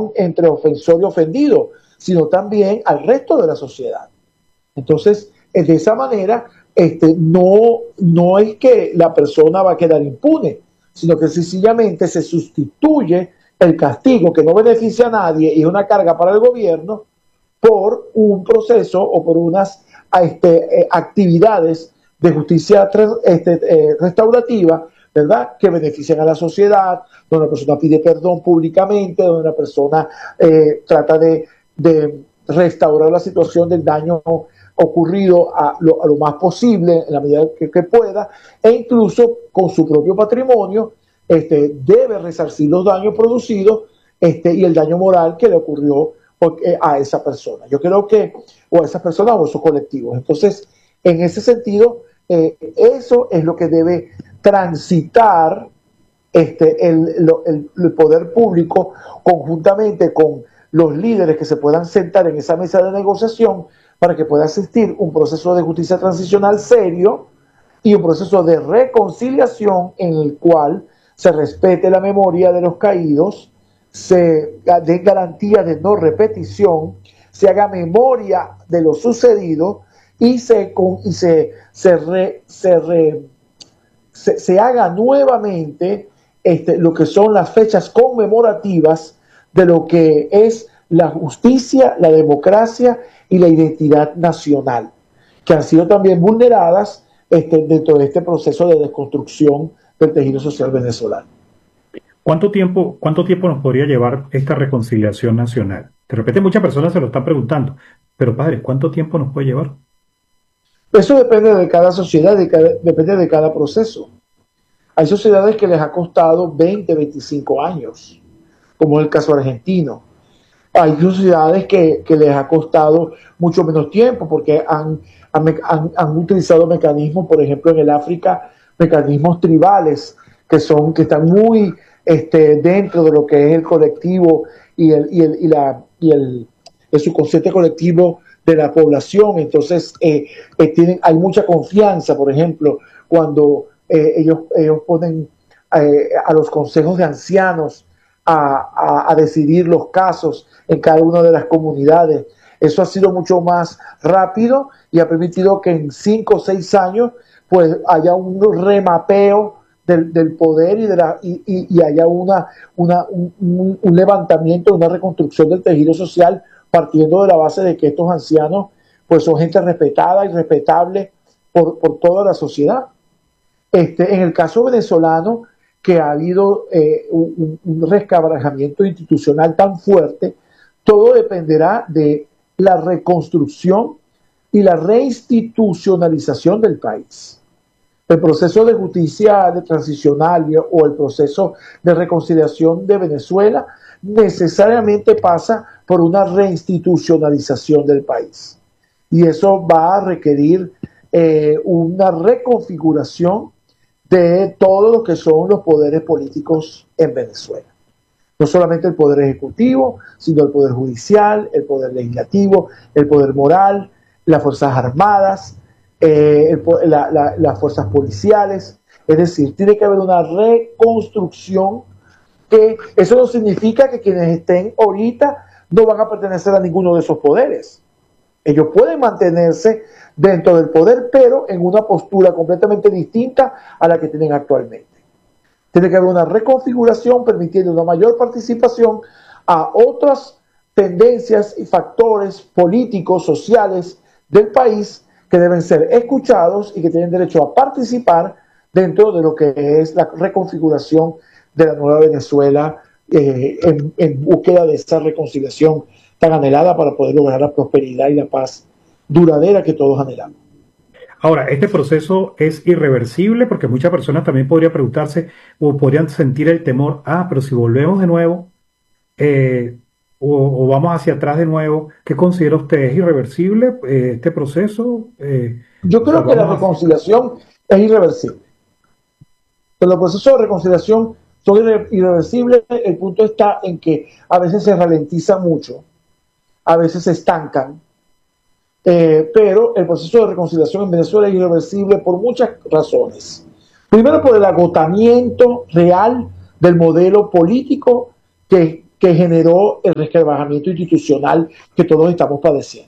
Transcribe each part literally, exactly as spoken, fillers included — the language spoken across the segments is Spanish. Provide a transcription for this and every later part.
relación entre ofensor y ofendido, sino también al resto de la sociedad. Entonces, de esa manera, este, no, no es que la persona va a quedar impune, sino que sencillamente se sustituye el castigo que no beneficia a nadie y es una carga para el gobierno por un proceso o por unas este, eh, actividades de justicia este, eh, restaurativa, ¿verdad?, que benefician a la sociedad, donde una persona pide perdón públicamente, donde una persona eh, trata de, de restaurar la situación del daño ocurrido a lo, a lo más posible, en la medida que, que pueda, e incluso con su propio patrimonio este, debe resarcir los daños producidos este, y el daño moral que le ocurrió a esa persona. Yo creo que, o a esas personas o a esos colectivos. Entonces, en ese sentido, eh, eso es lo que debe transitar este, el, el, el poder público conjuntamente con los líderes que se puedan sentar en esa mesa de negociación para que pueda existir un proceso de justicia transicional serio y un proceso de reconciliación en el cual se respete la memoria de los caídos, se den garantías de no repetición, se haga memoria de lo sucedido y se, con, y se, se, re, se, re, se, se haga nuevamente este, lo que son las fechas conmemorativas de lo que es la justicia, la democracia y la identidad nacional, que han sido también vulneradas este, dentro de este proceso de desconstrucción del tejido social venezolano. ¿Cuánto tiempo, ¿Cuánto tiempo nos podría llevar esta reconciliación nacional? De repente muchas personas se lo están preguntando, pero padre, ¿cuánto tiempo nos puede llevar? Eso depende de cada sociedad, de cada, depende de cada proceso. Hay sociedades que les ha costado veinte, veinticinco años, como es el caso argentino. Hay sociedades que, que les ha costado mucho menos tiempo porque han, han, han, han utilizado mecanismos, por ejemplo, en el África, mecanismos tribales que son que están muy este, dentro de lo que es el colectivo y el, y el, y la, y el, el subconsciente colectivo de la población. Entonces, eh, eh, tienen, hay mucha confianza, por ejemplo, cuando eh, ellos, ellos ponen eh, a los consejos de ancianos a, a, a decidir los casos en cada una de las comunidades. Eso ha sido mucho más rápido y ha permitido que en cinco o seis años pues haya un remapeo del, del poder y, de la, y, y, y haya una, una, un, un levantamiento, una reconstrucción del tejido social partiendo de la base de que estos ancianos pues son gente respetada y respetable por, por toda la sociedad. Este, en el caso venezolano, que ha habido eh, un, un resquebrajamiento institucional tan fuerte, todo dependerá de la reconstrucción y la reinstitucionalización del país. El proceso de justicia de transicional o el proceso de reconciliación de Venezuela necesariamente pasa por una reinstitucionalización del país. Y eso va a requerir eh, una reconfiguración de todo lo que son los poderes políticos en Venezuela. No solamente el poder ejecutivo, sino el poder judicial, el poder legislativo, el poder moral, las fuerzas armadas, eh, el, la, la, las fuerzas policiales. Es decir, tiene que haber una reconstrucción, que eso no significa que quienes estén ahorita no van a pertenecer a ninguno de esos poderes. Ellos pueden mantenerse dentro del poder, pero en una postura completamente distinta a la que tienen actualmente. Tiene que haber una reconfiguración permitiendo una mayor participación a otras tendencias y factores políticos, sociales del país que deben ser escuchados y que tienen derecho a participar dentro de lo que es la reconfiguración de la nueva Venezuela eh, en, en búsqueda de esa reconciliación tan anhelada para poder lograr la prosperidad y la paz duradera que todos anhelamos. Ahora, este proceso es irreversible porque muchas personas también podrían preguntarse o podrían sentir el temor, ah, pero si volvemos de nuevo eh, o, o vamos hacia atrás de nuevo, ¿qué considera usted? ¿Es irreversible eh, este proceso? Eh, Yo creo o sea, que la reconciliación hacia... es irreversible. Pero los procesos de reconciliación son irre irreversibles. El punto está en que a veces se ralentiza mucho, a veces se estancan, eh, pero el proceso de reconciliación en Venezuela es irreversible por muchas razones. Primero, por el agotamiento real del modelo político que, que generó el resquebrajamiento institucional que todos estamos padeciendo.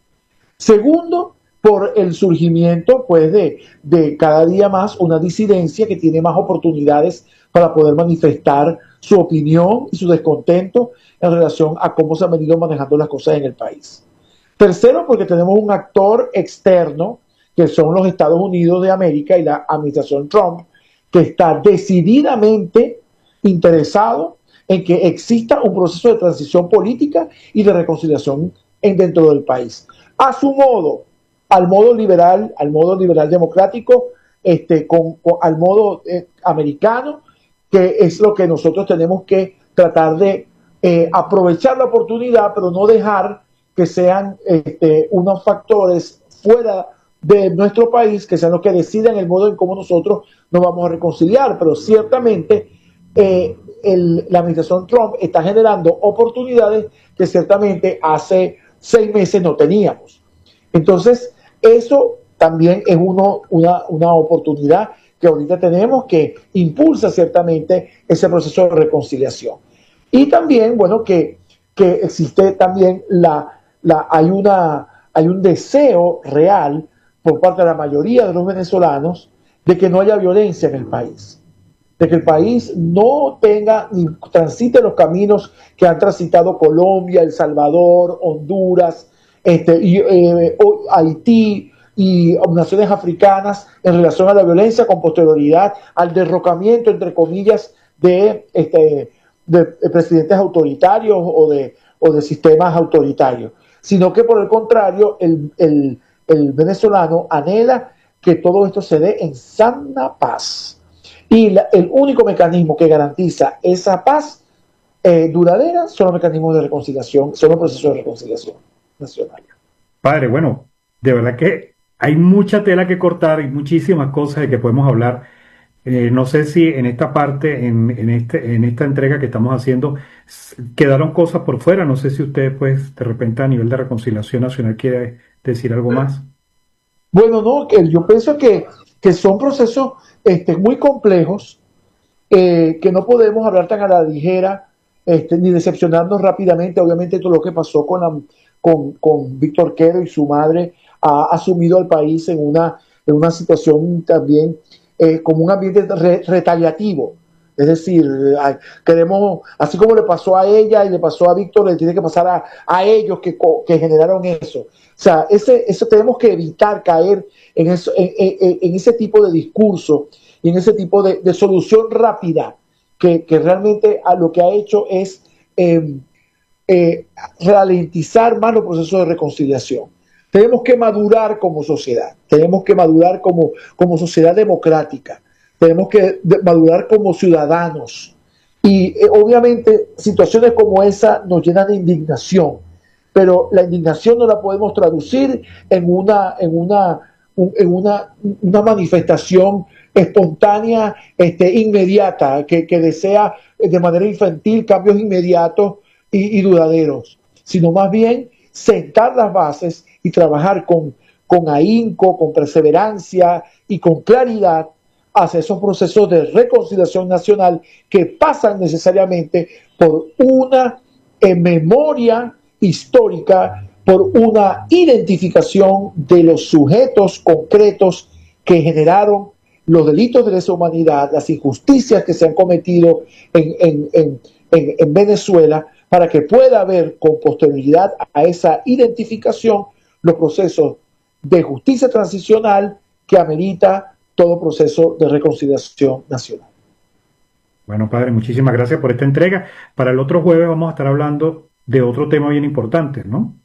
Segundo, por el surgimiento pues, de, de cada día más una disidencia que tiene más oportunidades para poder manifestar su opinión y su descontento en relación a cómo se han venido manejando las cosas en el país. Tercero, porque tenemos un actor externo, que son los Estados Unidos de América y la administración Trump, que está decididamente interesado en que exista un proceso de transición política y de reconciliación en, dentro del país. A su modo, al modo liberal, al modo liberal democrático, este, con, con, al modo eh, americano, que es lo que nosotros tenemos que tratar de eh, aprovechar la oportunidad, pero no dejar que sean este, unos factores fuera de nuestro país, que sean los que decidan el modo en cómo nosotros nos vamos a reconciliar. Pero ciertamente eh, el, la administración Trump está generando oportunidades que ciertamente hace seis meses no teníamos. Entonces, eso también es uno, una, una oportunidad que ahorita tenemos que impulsa ciertamente ese proceso de reconciliación. Y también, bueno, que, que existe también la, la hay, una, hay un deseo real por parte de la mayoría de los venezolanos de que no haya violencia en el país, de que el país no tenga ni transite los caminos que han transitado Colombia, El Salvador, Honduras, este, y, eh, Haití y naciones africanas en relación a la violencia con posterioridad al derrocamiento, entre comillas, de, este, de presidentes autoritarios o de, o de sistemas autoritarios, sino que por el contrario el, el, el venezolano anhela que todo esto se dé en sana paz. Y la, el único mecanismo que garantiza esa paz eh, duradera son los mecanismos de reconciliación, son los procesos de reconciliación nacional. Padre, bueno, de verdad que hay mucha tela que cortar y muchísimas cosas de que podemos hablar. Eh, no sé si en esta parte, en, en, este, en esta entrega que estamos haciendo, quedaron cosas por fuera. No sé si usted, pues, de repente a nivel de reconciliación nacional quiere decir algo más. Bueno, no, que yo pienso que, que son procesos este, muy complejos, eh, que no podemos hablar tan a la ligera, este, ni decepcionarnos rápidamente. Obviamente todo lo que pasó con, la, con, con Víctor Quero y su madre ha asumido al país en una, en una situación también eh, como un ambiente re, retaliativo. Es decir, queremos, así como le pasó a ella y le pasó a Víctor, le tiene que pasar a, a ellos que, que generaron eso. O sea, ese, eso tenemos que evitar caer en, eso, en, en, en ese tipo de discurso y en ese tipo de, de solución rápida que, que realmente a lo que ha hecho es eh, eh, ralentizar más los procesos de reconciliación. Tenemos que madurar como sociedad, tenemos que madurar como, como sociedad democrática. Tenemos que madurar como ciudadanos y eh, obviamente situaciones como esa nos llenan de indignación, pero la indignación no la podemos traducir en una, en una, un, en una, una manifestación espontánea, este, inmediata, que, que desea de manera infantil cambios inmediatos y, y duraderos, sino más bien sentar las bases y trabajar con, con ahínco, con perseverancia y con claridad hacia esos procesos de reconciliación nacional que pasan necesariamente por una eh, memoria histórica, por una identificación de los sujetos concretos que generaron los delitos de lesa humanidad, las injusticias que se han cometido en, en, en, en, en Venezuela, para que pueda haber con posterioridad a esa identificación los procesos de justicia transicional que amerita todo proceso de reconciliación nacional. Bueno, padre, muchísimas gracias por esta entrega. Para el otro jueves vamos a estar hablando de otro tema bien importante, ¿no?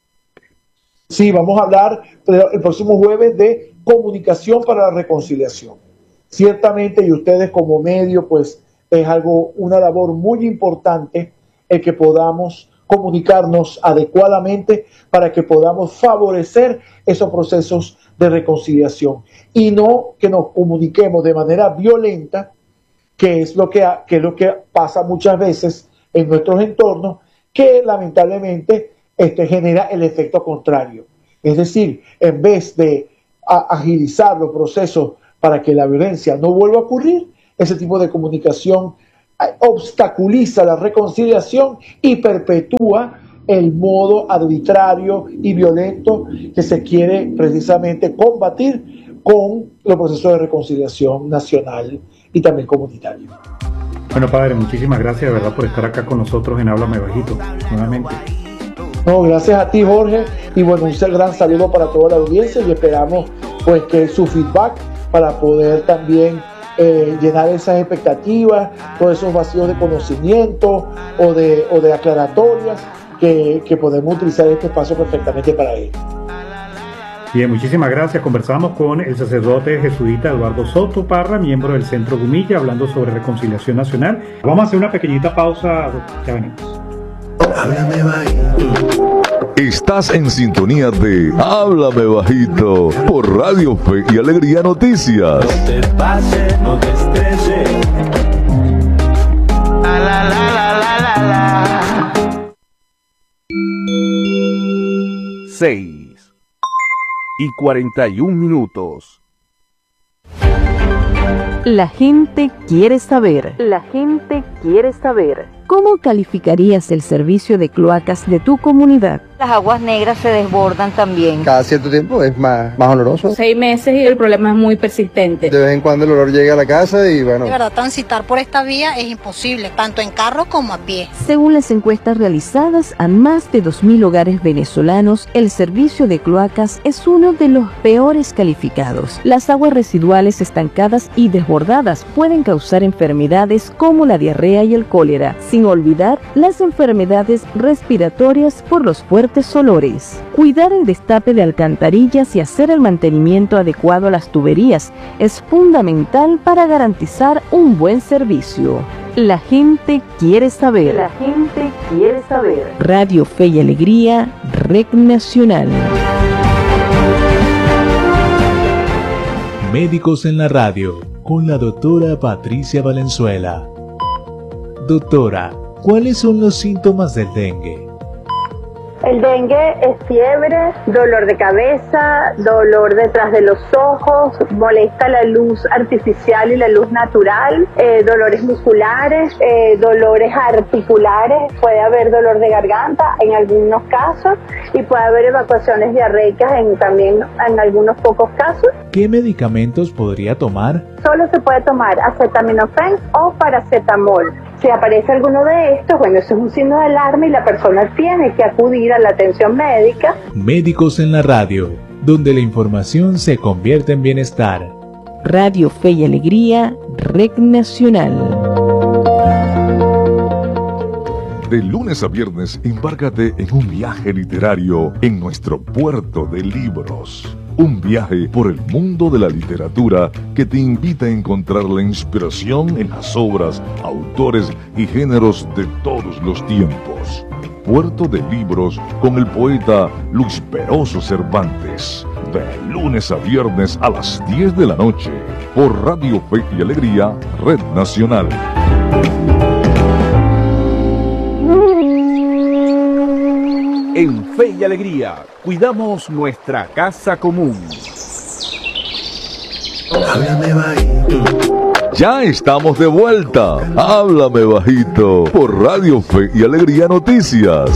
Sí, vamos a hablar el próximo jueves de comunicación para la reconciliación. Ciertamente, y ustedes como medio, pues es algo, una labor muy importante el que podamos comunicarnos adecuadamente para que podamos favorecer esos procesos de reconciliación y no que nos comuniquemos de manera violenta, que es lo que, que, es lo que pasa muchas veces en nuestros entornos, que lamentablemente este, genera el efecto contrario. Es decir, en vez de a, agilizar los procesos para que la violencia no vuelva a ocurrir, ese tipo de comunicación obstaculiza la reconciliación y perpetúa el modo arbitrario y violento que se quiere precisamente combatir con los procesos de reconciliación nacional y también comunitario. Bueno, padre, muchísimas gracias de verdad por estar acá con nosotros en Háblame Bajito, nuevamente. No, gracias a ti, Jorge, y bueno, un gran saludo para toda la audiencia y esperamos pues que su feedback para poder también eh, llenar esas expectativas, todos esos vacíos de conocimiento o de, o de aclaratorias que, que podemos utilizar este espacio perfectamente para ello. Bien, muchísimas gracias. Conversamos con el sacerdote jesuita Eduardo Soto Parra, miembro del Centro Gumilla, hablando sobre reconciliación nacional. Vamos a hacer una pequeñita pausa, ya venimos. Háblame bajito. Estás en sintonía de Háblame Bajito por Radio Fe y Alegría Noticias. No te pases, no te estreses. La, la, la, la, la, la, la. seis y cuarenta y un minutos. La gente quiere saber. La gente quiere saber. ¿Cómo calificarías el servicio de cloacas de tu comunidad? Las aguas negras se desbordan también. Cada cierto tiempo es más, más oloroso. Seis meses y el problema es muy persistente. De vez en cuando el olor llega a la casa y bueno. De verdad, transitar por esta vía es imposible, tanto en carro como a pie. Según las encuestas realizadas a más de dos mil hogares venezolanos, el servicio de cloacas es uno de los peores calificados. Las aguas residuales estancadas y desbordadas pueden causar enfermedades como la diarrea y el cólera, sin olvidar las enfermedades respiratorias por los fuertes olores. Cuidar el destape de alcantarillas y hacer el mantenimiento adecuado a las tuberías es fundamental para garantizar un buen servicio. La gente quiere saber. La gente quiere saber. Radio Fe y Alegría, Red Nacional. Médicos en la radio, con la doctora Patricia Valenzuela. Doctora, ¿cuáles son los síntomas del dengue? El dengue es fiebre, dolor de cabeza, dolor detrás de los ojos, molesta la luz artificial y la luz natural, eh, dolores musculares, eh, dolores articulares, puede haber dolor de garganta en algunos casos y puede haber evacuaciones diarreicas en, también en algunos pocos casos. ¿Qué medicamentos podría tomar? Solo se puede tomar acetaminofén o paracetamol. Si aparece alguno de estos, bueno, eso es un signo de alarma y la persona tiene que acudir a la atención médica. Médicos en la radio, donde la información se convierte en bienestar. Radio Fe y Alegría, Red Nacional. De lunes a viernes, embárcate en un viaje literario en nuestro puerto de libros. Un viaje por el mundo de la literatura que te invita a encontrar la inspiración en las obras, autores y géneros de todos los tiempos. Puerto de Libros con el poeta Luis Peroso Cervantes. De lunes a viernes a las diez de la noche por Radio Fe y Alegría, Red Nacional. En Fe y Alegría, cuidamos nuestra casa común. Háblame bajito. Ya estamos de vuelta. Háblame Bajito por Radio Fe y Alegría Noticias.